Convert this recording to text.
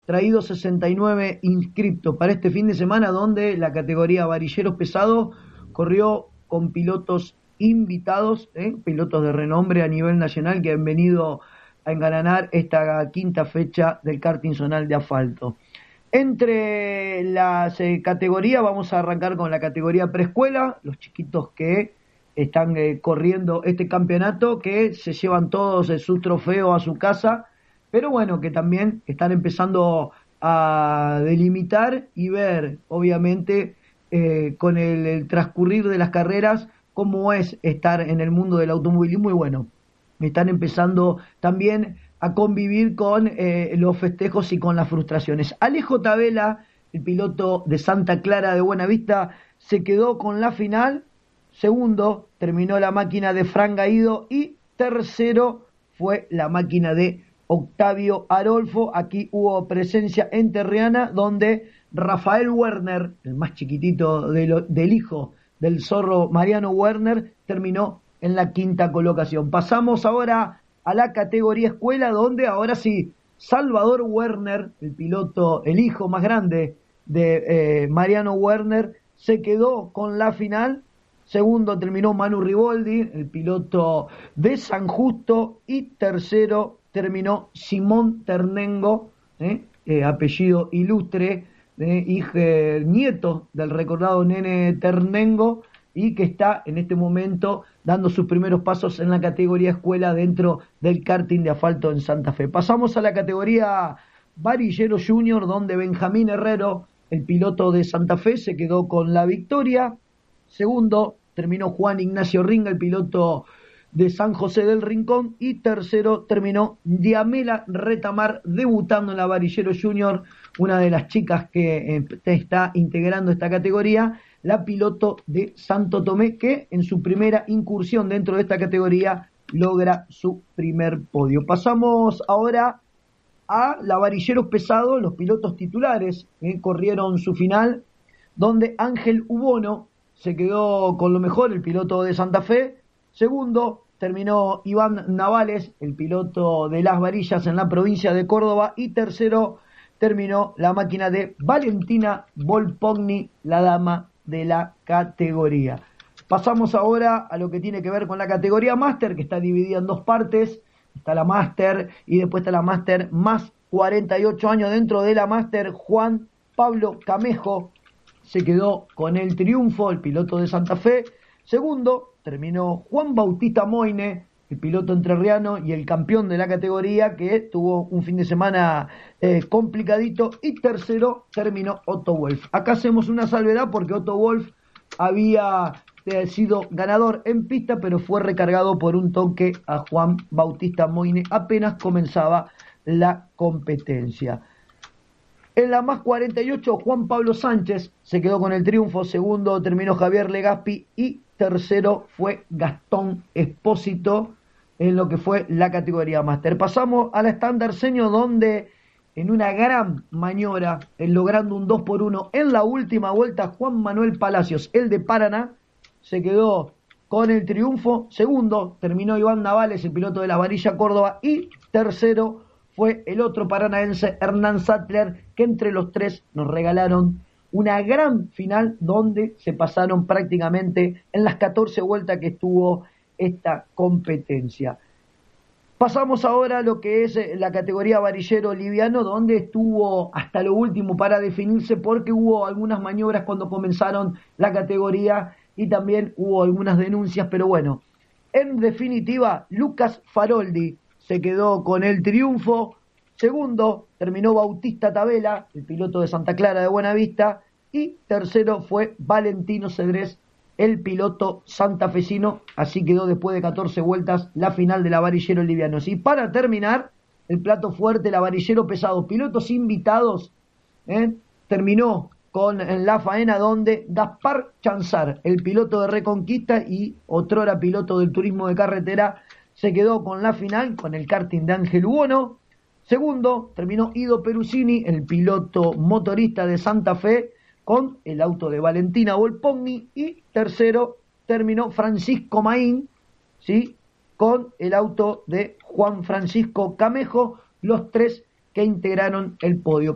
traído 69 inscriptos para este fin de semana, donde la categoría varilleros pesados corrió con pilotos invitados, pilotos de renombre a nivel nacional que han venido a engalanar esta quinta fecha del karting zonal de asfalto. Entre las categorías vamos a arrancar con la categoría preescuela, los chiquitos que están corriendo este campeonato, que se llevan todos sus trofeos a su casa, pero bueno, que también están empezando a delimitar y ver, obviamente, con el transcurrir de las carreras, cómo es estar en el mundo del automovilismo. Y bueno, están empezando también a convivir con los festejos y con las frustraciones. Alejo Tabela, el piloto de Santa Clara de Buenavista, se quedó con la final. Segundo, terminó la máquina de Fran Gaído. Y tercero fue la máquina de Octavio Arolfo. Aquí hubo presencia enterriana, donde Rafael Werner, el más chiquitito del hijo del zorro Mariano Werner, terminó en la quinta colocación. Pasamos ahora a la categoría escuela, donde ahora sí, Salvador Werner, el piloto, el hijo más grande de Mariano Werner, se quedó con la final. Segundo terminó Manu Riboldi, el piloto de San Justo. Y tercero terminó Simón Ternengo, apellido ilustre, hijo, nieto del recordado Nene Ternengo, y que está en este momento dando sus primeros pasos en la categoría escuela dentro del karting de asfalto en Santa Fe. Pasamos a la categoría varillero junior, donde Benjamín Herrero, el piloto de Santa Fe, se quedó con la victoria. Segundo terminó Juan Ignacio Ringa, el piloto de San José del Rincón. Y tercero terminó Diamela Retamar, debutando en la varillero junior, una de las chicas que está integrando esta categoría, la piloto de Santo Tomé, que en su primera incursión dentro de esta categoría logra su primer podio. Pasamos ahora a la varilleros pesados. Los pilotos titulares corrieron su final, donde Ángel Ubono se quedó con lo mejor, el piloto de Santa Fe. Segundo terminó Iván Navales, el piloto de Las Varillas en la provincia de Córdoba. Y tercero terminó la máquina de Valentina Volpogni, la dama de la categoría. Pasamos ahora a lo que tiene que ver con la categoría Máster, que está dividida en dos partes. Está la Máster y después está la Máster más 48 años. Dentro de la Máster, Juan Pablo Camejo se quedó con el triunfo, el piloto de Santa Fe. Segundo terminó Juan Bautista Moine, el piloto entrerriano y el campeón de la categoría, que tuvo un fin de semana complicadito. Y tercero terminó Otto Wolf. Acá hacemos una salvedad porque Otto Wolf había sido ganador en pista, pero fue recargado por un toque a Juan Bautista Moine apenas comenzaba la competencia. En la más 48, Juan Pablo Sánchez se quedó con el triunfo. Segundo terminó Javier Legaspi. Y tercero fue Gastón Espósito en lo que fue la categoría Máster. Pasamos a la estándar senior, donde en una gran maniobra, logrando un 2x1 en la última vuelta, Juan Manuel Palacios, el de Paraná, se quedó con el triunfo. Segundo terminó Iván Navales, el piloto de la Varilla Córdoba. Y tercero fue el otro paranaense, Hernán Sattler, que entre los tres nos regalaron una gran final, donde se pasaron prácticamente en las 14 vueltas que estuvo esta competencia. Pasamos ahora a lo que es la categoría varillero liviano, donde estuvo hasta lo último para definirse, porque hubo algunas maniobras cuando comenzaron la categoría y también hubo algunas denuncias, pero bueno, en definitiva, Lucas Faroldi se quedó con el triunfo. Segundo terminó Bautista Tabela, el piloto de Santa Clara de Buenavista. Y tercero fue Valentino Cedrés, el piloto santafesino. Así quedó después de 14 vueltas la final de la varillero liviano. Y para terminar, el plato fuerte, la varillero pesado, pilotos invitados, terminó con la faena, donde Gaspar Chanzar, el piloto de Reconquista y otrora piloto del turismo de carretera, se quedó con la final, con el karting de Ángel Ubono. Segundo terminó Ido Perusini, el piloto motorista de Santa Fe, con el auto de Valentina Volpogni. Y tercero terminó Francisco Maín, ¿sí?, con el auto de Juan Francisco Camejo, los tres que integraron el podio.